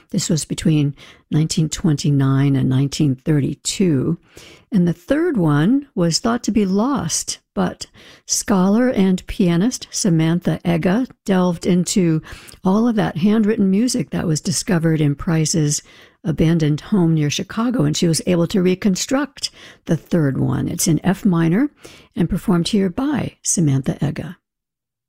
This was between 1929 and 1932. And the third one was thought to be lost, but scholar and pianist Samantha Ega delved into all of that handwritten music that was discovered in Price's abandoned home near Chicago, and she was able to reconstruct the third one. It's in F minor and performed here by Samantha Ega.